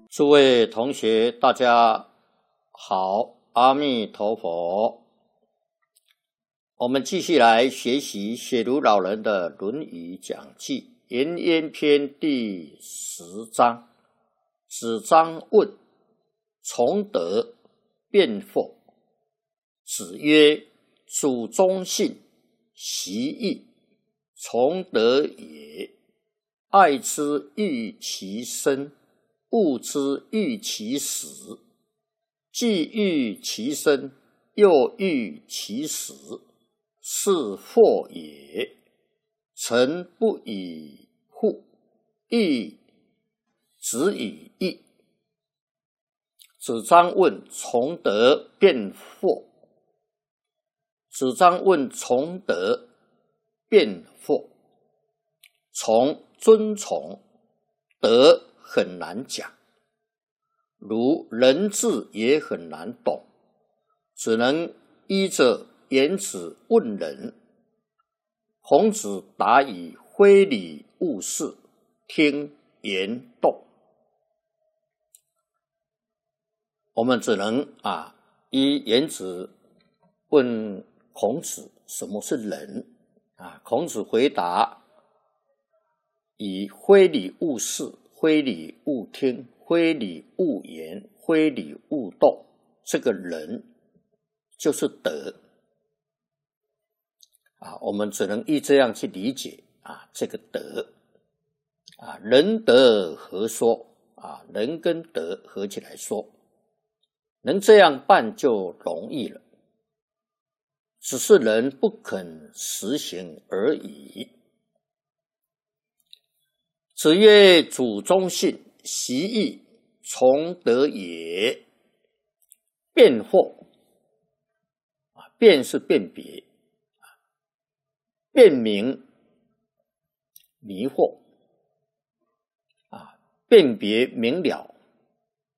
诸位同学，大家好，阿弥陀佛。我们继续来学习写如老人的《论语讲记》颜渊篇第10章。子张问：从德辩惑。子曰：主忠信，习义，从德也。爱之欲其生，恶之欲其死，既欲其生，又欲其死，是祸也。臣不以护，义子以义。子张问：从德辩惑。子张问：从德辩惑。从尊崇，德很难讲，如人字也很难懂，只能依着言辞问人。孔子答以非礼勿视，听言动。我们只能依言辞问孔子什么是人孔子回答：以非礼勿视，非礼勿听，非礼勿言，非礼勿动。这个人就是德我们只能依这样去理解这个德仁德合说人跟德合起来说，能这样办就容易了，只是人不肯实行而已。子曰：主忠信，习义，从德也。辩惑辩是辨别，辨明迷惑辨别明了